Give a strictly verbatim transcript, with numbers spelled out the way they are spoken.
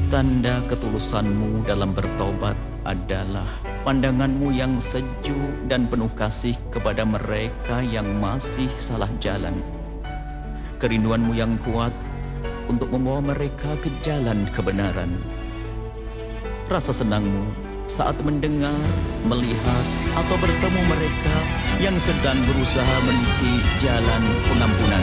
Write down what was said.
Tanda ketulusanmu dalam bertobat adalah pandanganmu yang sejuk dan penuh kasih kepada mereka yang masih salah jalan. Kerinduanmu yang kuat untuk membawa mereka ke jalan kebenaran. Rasa senangmu saat mendengar, melihat, atau bertemu mereka yang sedang berusaha meniti jalan pengampunan.